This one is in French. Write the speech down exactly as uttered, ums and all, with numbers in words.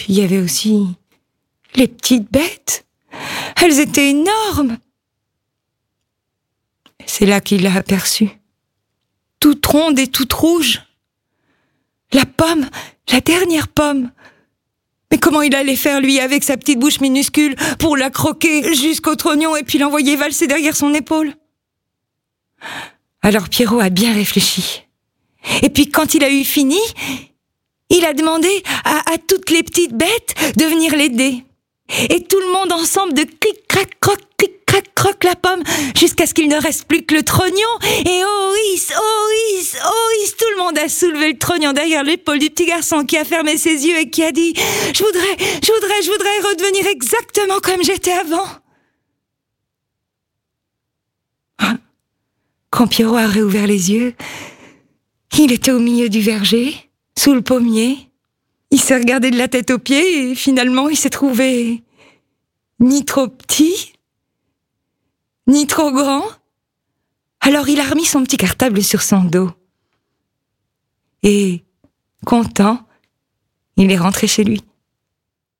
il y avait aussi les petites bêtes. Elles étaient énormes. C'est là qu'il l'a aperçue, toute ronde et toute rouge. La pomme, la dernière pomme. Mais comment il allait faire, lui, avec sa petite bouche minuscule, pour la croquer jusqu'au trognon et puis l'envoyer valser derrière son épaule? Alors Pierrot a bien réfléchi. Et puis quand il a eu fini, il a demandé à, à toutes les petites bêtes de venir l'aider. Et tout le monde ensemble de clic-crac-croc, clic-crac-croc la pomme, jusqu'à ce qu'il ne reste plus que le trognon. Et oh is, oh is, oh is, tout le monde a soulevé le trognon derrière l'épaule du petit garçon qui a fermé ses yeux et qui a dit « Je voudrais, je voudrais, je voudrais redevenir exactement comme j'étais avant !» Quand Pierrot a réouvert les yeux, il était au milieu du verger, sous le pommier. Il s'est regardé de la tête aux pieds et finalement il s'est trouvé ni trop petit, ni trop grand. Alors il a remis son petit cartable sur son dos. Et, content, il est rentré chez lui.